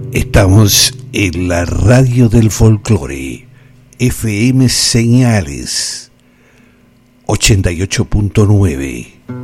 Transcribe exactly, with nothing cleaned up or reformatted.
Estamos en la radio del folclore, F M Señales ochenta y ocho punto nueve.